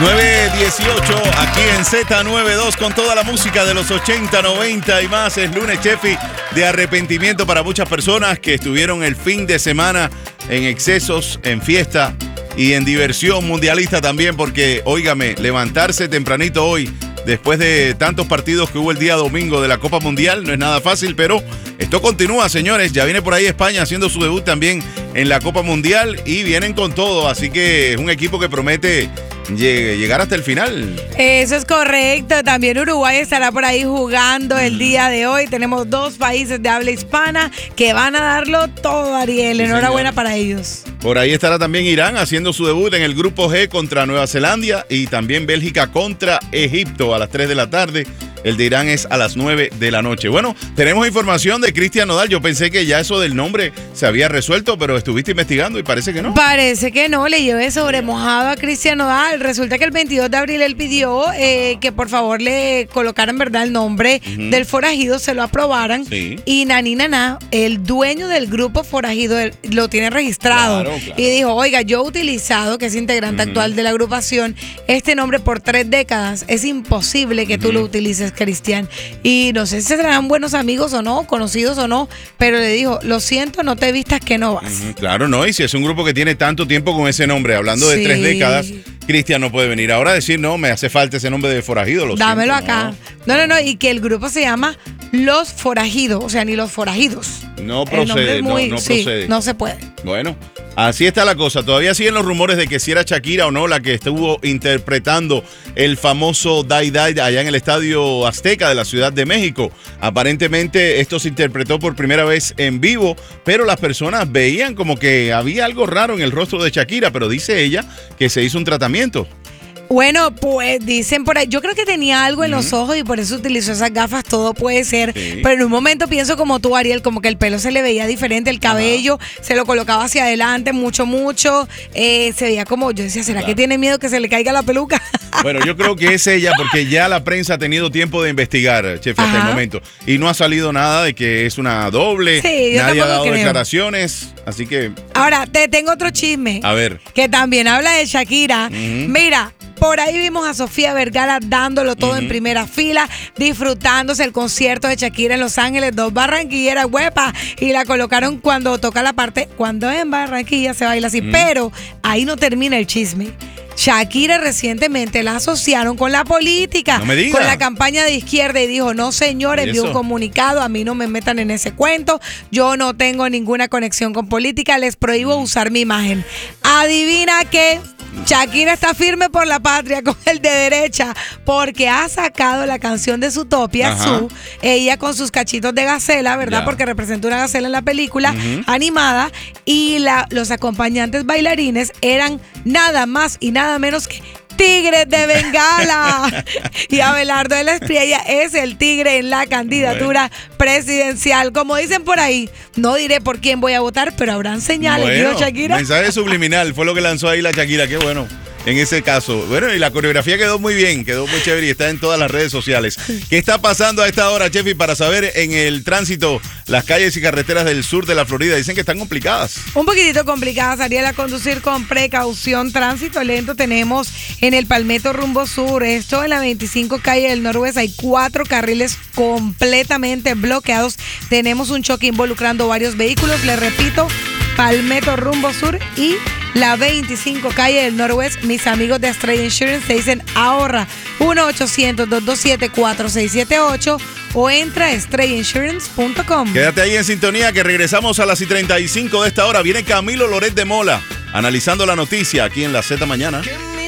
9:18 aquí en Z92 con toda la música de los 80, 90 y más. Es lunes, Chefi, de arrepentimiento para muchas personas que estuvieron el fin de semana en excesos, en fiesta y en diversión mundialista también, porque, óigame, levantarse tempranito hoy, después de tantos partidos que hubo el día domingo de la Copa Mundial, no es nada fácil, pero esto continúa, señores. Ya viene por ahí España haciendo su debut también en la Copa Mundial y vienen con todo, así que es un equipo que promete llegar hasta el final. Eso es correcto. También Uruguay estará por ahí jugando el día de hoy. Tenemos 2 países de habla hispana que van a darlo todo, Ariel. Enhorabuena para ellos. Por ahí estará también Irán haciendo su debut en el grupo G contra Nueva Zelanda y también Bélgica contra Egipto a las 3 de la tarde. El de Irán es a las 9 de la noche. Bueno, tenemos información de Cristian Nodal. Yo pensé que ya eso del nombre se había resuelto, pero estuviste investigando y parece que no. Parece que no, le llevé sobre mojado a Cristian Nodal. Resulta que el 22 de abril él pidió que por favor le colocaran, ¿verdad?, el nombre del forajido, se lo aprobaran. Sí. Y Nani Naná, el dueño del grupo forajido, lo tiene registrado. Claro. Y dijo, oiga, yo he utilizado, que es integrante actual de la agrupación, este nombre por 3 décadas. Es imposible que tú lo utilices, Cristian. Y no sé si serán buenos amigos o no, conocidos o no, pero le dijo, lo siento, no te vistas que no vas. Claro, no, y si es un grupo que tiene tanto tiempo con ese nombre, hablando de 3 décadas, Cristian no puede venir ahora a decir, no, me hace falta ese nombre de forajido. Dámelo siento, acá. No, y que el grupo se llama Los Forajidos, o sea, ni Los Forajidos. No procede, no procede. No se puede. Bueno, así está la cosa. Todavía siguen los rumores de que si era Shakira o no la que estuvo interpretando el famoso Die Die allá en el Estadio Azteca de la Ciudad de México. Aparentemente esto se interpretó por primera vez en vivo, pero las personas veían como que había algo raro en el rostro de Shakira, pero dice ella que se hizo un tratamiento. Bueno, pues dicen por ahí, yo creo que tenía algo en los ojos y por eso utilizó esas gafas, todo puede ser, pero en un momento pienso como tú, Ariel, como que el pelo se le veía diferente, el cabello se lo colocaba hacia adelante mucho, se veía como, yo decía, ¿será que tiene miedo que se le caiga la peluca? Bueno, yo creo que es ella, porque ya la prensa ha tenido tiempo de investigar, Chefi, hasta el momento, y no ha salido nada de que es una doble, nadie ha dado declaraciones, así que... Ahora, te tengo otro chisme. A ver. Que también habla de Shakira. Mira, por ahí vimos a Sofía Vergara dándolo todo en primera fila, disfrutándose el concierto de Shakira en Los Ángeles, 2 barranquilleras, huepa, y la colocaron cuando toca la parte, cuando en Barranquilla se baila así, pero ahí no termina el chisme. Shakira recientemente la asociaron con la política, con la campaña de izquierda y dijo, no señores, envió un comunicado, a mí no me metan en ese cuento, yo no tengo ninguna conexión con política, les prohíbo usar mi imagen. Adivina qué, Shakira está firme por la patria con el de derecha porque ha sacado la canción de Zootopia, ella con sus cachitos de gacela, ¿verdad? Porque representa una gacela en la película animada y los acompañantes bailarines eran nada más y nada menos que Tigres de Bengala. Y Abelardo de la Espriella es el tigre en la candidatura presidencial. Como dicen por ahí, no diré por quién voy a votar, pero habrán señales, dijo Shakira. Mensaje subliminal fue lo que lanzó ahí la Shakira, qué bueno. En ese caso. Bueno, y la coreografía quedó muy bien, quedó muy chévere y está en todas las redes sociales. ¿Qué está pasando a esta hora, Chefi, para saber en el tránsito las calles y carreteras del sur de la Florida? Dicen que están complicadas. Un poquitito complicadas, Ariel, a conducir con precaución. Tránsito lento tenemos en el Palmetto rumbo sur. Esto en la 25 calle del Noroeste. Hay 4 carriles completamente bloqueados. Tenemos un choque involucrando varios vehículos. Les repito, Palmetto rumbo sur y la 25 calle del Noroeste. Mis amigos de Stray Insurance te dicen ahorra 1-800-227-4678 o entra a strayinsurance.com. Quédate ahí en sintonía que regresamos a las 35 de esta hora. Viene Camilo Loret de Mola analizando la noticia aquí en la Z Mañana.